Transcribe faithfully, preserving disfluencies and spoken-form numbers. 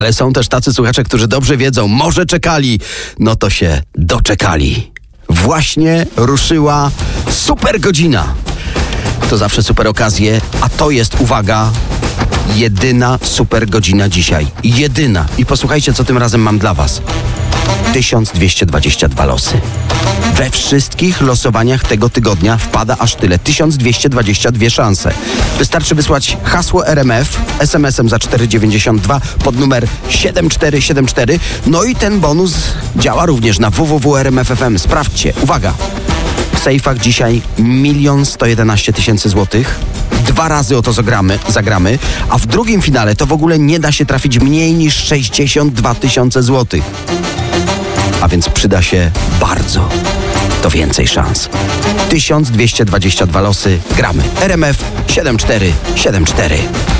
Ale są też tacy słuchacze, którzy dobrze wiedzą, może czekali, no to się doczekali. Właśnie ruszyła super godzina. To zawsze super okazje, a to jest, uwaga, jedyna super godzina dzisiaj. Jedyna. I posłuchajcie, co tym razem mam dla was. tysiąc dwieście dwadzieścia dwa losy. We wszystkich losowaniach tego tygodnia wpada aż tyle. tysiąc dwieście dwadzieścia dwie szanse. Wystarczy wysłać hasło R M F es em esem za cztery dziewięćdziesiąt dwa pod numer siedem cztery siedem cztery. No i ten bonus działa również na w w w kropka r m f kropka f m. Sprawdźcie. Uwaga. W sejfach dzisiaj milion sto jedenaście tysięcy złotych. Dwa razy o to zagramy, zagramy, a w drugim finale to w ogóle nie da się trafić mniej niż sześćdziesiąt dwa tysiące złotych. A więc przyda się bardzo, to więcej szans. tysiąc dwieście dwadzieścia dwa losy, gramy. R M F siedem cztery siedem cztery.